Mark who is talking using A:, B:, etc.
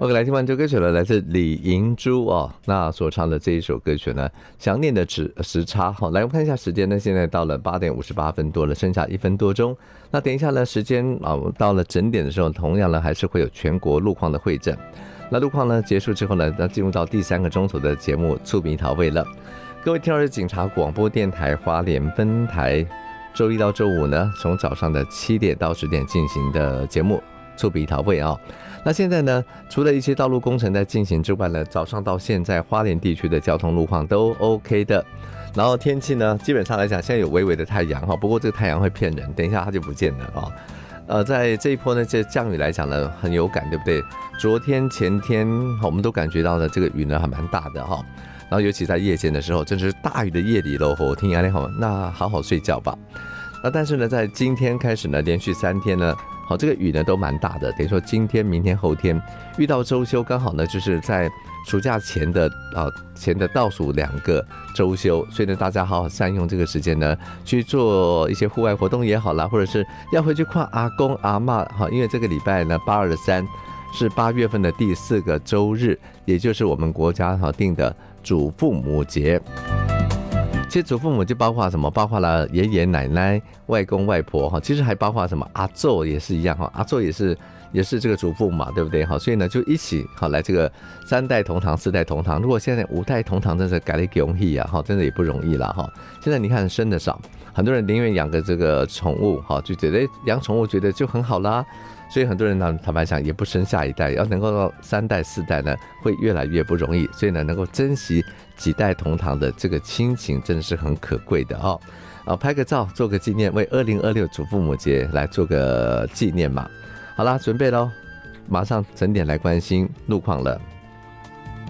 A: OK， 来听完这歌曲了，来自李银珠哦，那所唱的这一首歌曲呢，想念的时差。好，来我们看一下时间呢，现在到了8点58分多了，剩下1分多钟。那等一下呢，时间啊到了整点的时候，同样呢还是会有全国路况的会诊。那路况呢结束之后呢，那进入到第3个钟头的节目触鼻桃味了。各位听到的是警察广播电台花莲分台，周一到周五呢，从早上的7点到10点进行的节目触鼻桃味啊。那现在呢，除了一些道路工程在进行之外呢，早上到现在花莲地区的交通路况都 OK 的。然后天气呢，基本上来讲，现在有微微的太阳哈，不过这个太阳会骗人，等一下它就不见了啊。在这一波呢，这降雨来讲呢，很有感，对不对？昨天、前天，我们都感觉到了这个雨呢还蛮大的哈。然后尤其在夜间的时候，真是大雨的夜里喽，我听压力好，那好好睡觉吧。那但是呢，在今天开始呢，连续3天呢。好，这个雨呢都蛮大的，等于说今天、明天、后天遇到周休，刚好呢就是在暑假前的倒数2个周休，所以呢大家好好善用这个时间呢，去做一些户外活动也好啦，或者是要回去看阿公阿嬷，好，因为这个礼拜呢823是8月份的第4个周日，也就是我们国家定的祖父母节。其实祖父母就包括什么？包括了爷爷奶奶、外公外婆哈，其实还包括什么？阿祖也是一样哈，阿祖也是这个祖父嘛，对不对？好，所以呢就一起好来这个3代同堂、4代同堂。如果现在5代同堂，真是改了容易啊，哈，真的也不容易啦哈。现在你看生的少，很多人宁愿养个这个宠物，哈，就觉得养宠物觉得就很好啦。所以很多人呢，坦白讲也不生下一代，要能够到3代4代呢，会越来越不容易。所以呢，能够珍惜几代同堂的这个亲情，真的是很可贵的哦。拍个照，做个纪念，为2026祖父母节来做个纪念嘛。好啦，准备咯，马上整点来关心路况了。